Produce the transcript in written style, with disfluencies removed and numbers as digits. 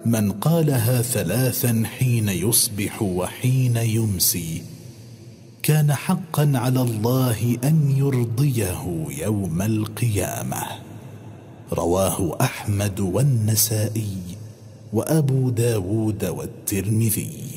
من قالها 3 حين يصبح وحين يمسي كان حقا على الله أن يرضيه يوم القيامة. رواه أحمد والنسائي وأبو داود والترمذي.